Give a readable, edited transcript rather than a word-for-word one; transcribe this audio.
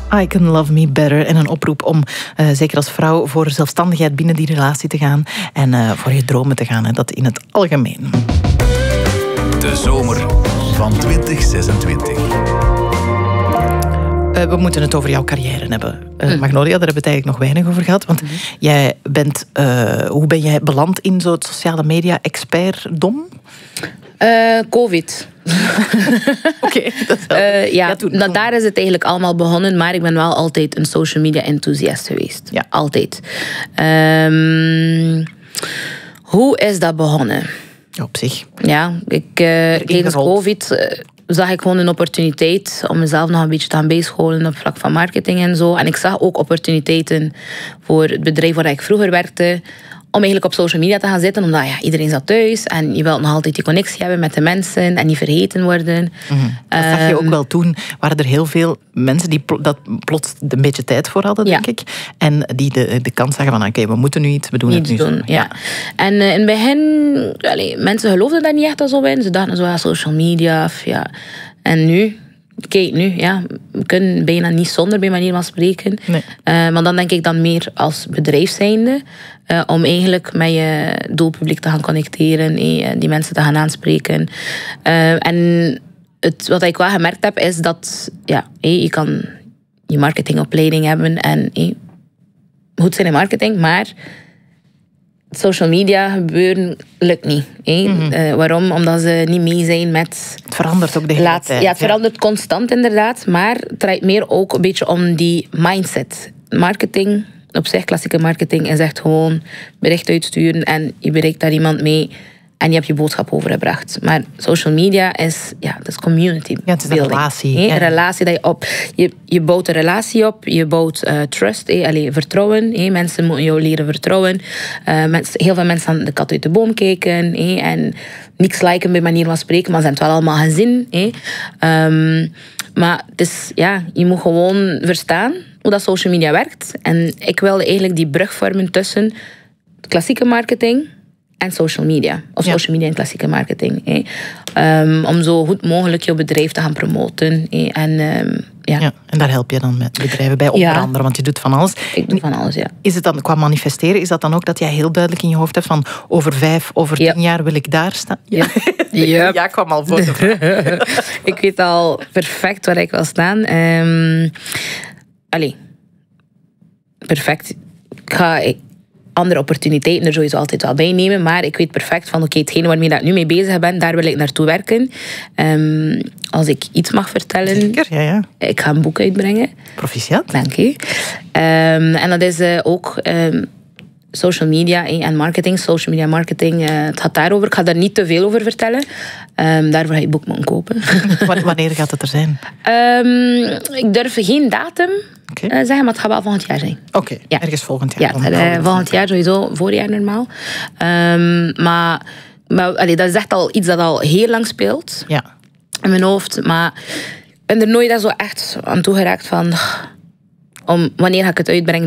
I Can Love Me Better. En een oproep om, zeker als vrouw, voor zelfstandigheid binnen die relatie te gaan. En voor je dromen te gaan. En dat in het algemeen. De zomer van 2026. We moeten het over jouw carrière hebben. Magnolia, daar hebben we het eigenlijk nog weinig over gehad. Want jij bent... hoe ben jij beland in zo'n sociale media-expertdom? COVID. Oké. Daar is het eigenlijk allemaal begonnen. Maar ik ben wel altijd een social media enthousiast geweest. Ja. Altijd. Hoe is dat begonnen? Ja, op zich. Ja, tijdens COVID zag ik gewoon een opportuniteit om mezelf nog een beetje te gaan bijscholen op vlak van marketing en zo. En ik zag ook opportuniteiten voor het bedrijf waar ik vroeger werkte, om eigenlijk op social media te gaan zitten, omdat iedereen zat thuis en je wilt nog altijd die connectie hebben met de mensen en niet vergeten worden. Dat zag je ook wel toen. Waren er heel veel mensen die dat plots een beetje tijd voor hadden, denk ik. En die de kans zagen van, oké, we moeten nu iets, we doen het nu zo. Ja. En in het begin, mensen geloofden daar niet echt zo in. Ze dachten zo, social media, En nu... Kijk, we kunnen bijna niet zonder, bij manier van spreken. Nee. Maar dan denk ik dan meer als bedrijf zijnde, om eigenlijk met je doelpubliek te gaan connecteren, die mensen te gaan aanspreken. En wat ik wel gemerkt heb, is dat je kan je marketingopleiding hebben en goed zijn in marketing, maar social media gebeuren lukt niet. Waarom? Omdat ze niet mee zijn met... Het verandert ook de hele tijd. Ja, het verandert constant inderdaad. Maar het draait meer ook een beetje om die mindset. Marketing, op zich klassieke marketing, is echt gewoon bericht uitsturen en je bereikt daar iemand mee en je hebt je boodschap overgebracht. Maar social media is, dat is community building. Ja, het is een relatie. Een relatie dat je op... Je bouwt een relatie op, je bouwt trust, vertrouwen. Mensen moeten jou leren vertrouwen. Heel veel mensen gaan de kat uit de boom kijken. En niks liken bij manier van spreken, maar ze hebben het wel allemaal gezien. Maar het is, je moet gewoon verstaan hoe dat social media werkt. En ik wilde eigenlijk die brug vormen tussen klassieke marketing en social media. Of social media en klassieke marketing. Om zo goed mogelijk je bedrijf te gaan promoten. En daar help je dan met bedrijven bij, onder andere, want je doet van alles. Ik doe van alles, ja. Is het dan, qua manifesteren, is dat dan ook dat jij heel duidelijk in je hoofd hebt van over 5, over 10 jaar wil ik daar staan? Ja. Ja, ik kwam al voor de vraag. Ik weet al perfect waar ik wil staan. Perfect. Ik ga andere opportuniteiten er sowieso altijd wel bij nemen, maar ik weet perfect van hetgene waarmee ik nu mee bezig ben, daar wil ik naartoe werken. Als ik iets mag vertellen, zeker, ja. Ik ga een boek uitbrengen. Proficiat. Dank u. En dat is ook social media en marketing. Social media marketing, het gaat daarover. Ik ga daar niet te veel over vertellen. Daarvoor ga je het boek moeten kopen. Wanneer gaat het er zijn? Ik durf geen datum zeggen, maar het gaat wel volgend jaar zijn. Oké, ergens volgend jaar. Ja, volgend jaar sowieso, voorjaar normaal. Maar dat is echt al iets dat al heel lang speelt. Ja. In mijn hoofd. Maar ik ben er nooit zo echt aan toegeraakt van... wanneer ga ik het uitbrengen?